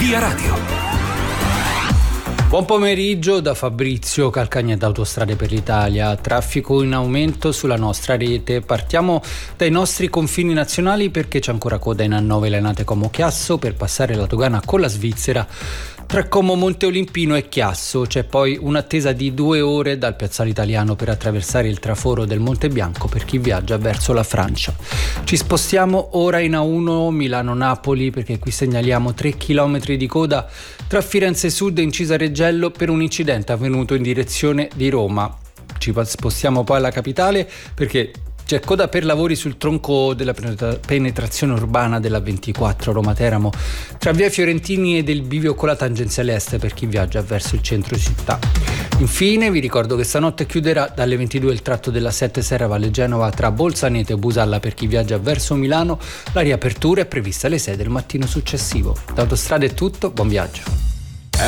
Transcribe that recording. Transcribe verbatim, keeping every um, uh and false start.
Via Radio. Buon pomeriggio da Fabrizio Calcagna da Autostrade per l'Italia. Traffico in aumento sulla nostra rete. Partiamo dai nostri confini nazionali perché c'è ancora coda in A nove Lainate Como Chiasso per passare la dogana con la Svizzera. Tra Como Monte Olimpino e Chiasso c'è poi un'attesa di due ore dal piazzale Italiano per attraversare il traforo del Monte Bianco per chi viaggia verso la Francia. Ci spostiamo ora in A uno Milano-Napoli perché qui segnaliamo tre chilometri di coda tra Firenze Sud e Incisa Reggello per un incidente avvenuto in direzione di Roma. Ci spostiamo poi alla capitale perché c'è coda per lavori sul tronco della penetrazione urbana della ventiquattro Roma-Teramo tra via Fiorentini e del bivio con la tangenziale est per chi viaggia verso il centro città. Infine vi ricordo che stanotte chiuderà dalle ventidue il tratto della sette Serra Valle Genova tra Bolzaneto e Busalla per chi viaggia verso Milano. La riapertura è prevista alle sei del mattino successivo. Da Autostrade è tutto, buon viaggio.